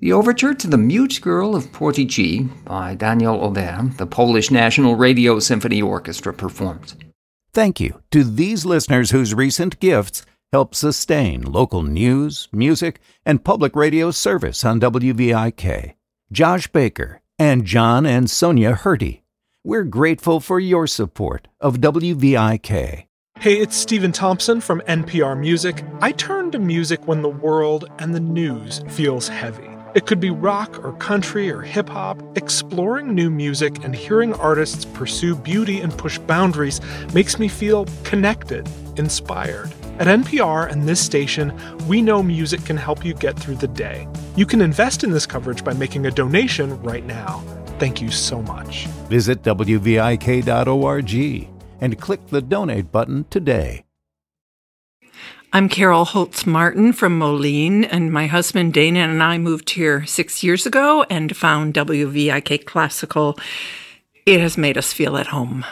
The overture to The Mute Girl of Portici by Daniel Aubert, the Polish National Radio Symphony Orchestra performs. Thank you to these listeners whose recent gifts help sustain local news, music, and public radio service on WVIK. Josh Baker and John and Sonia Hurty. We're grateful for your support of WVIK. Hey, it's Stephen Thompson from NPR Music. I turn to music when the world and the news feels heavy. It could be rock or country or hip-hop. Exploring new music and hearing artists pursue beauty and push boundaries makes me feel connected, inspired. At NPR and this station, we know music can help you get through the day. You can invest in this coverage by making a donation right now. Thank you so much. Visit WVIK.org and click the donate button today. I'm Carol Holtz-Martin from Moline, and my husband Dana and I moved here 6 years ago and found WVIK Classical. It has made us feel at home.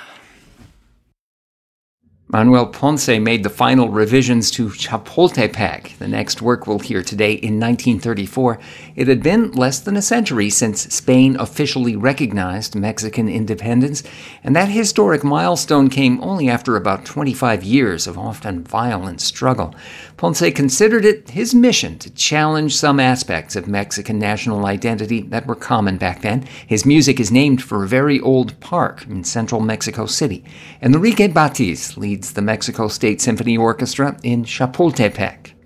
Manuel Ponce made the final revisions to Chapultepec, the next work we'll hear today, in 1934. It had been less than a century since Spain officially recognized Mexican independence, and that historic milestone came only after about 25 years of often violent struggle. Ponce considered it his mission to challenge some aspects of Mexican national identity that were common back then. His music is named for a very old park in central Mexico City. Enrique Batiz leads the Mexico State Symphony Orchestra in Chapultepec.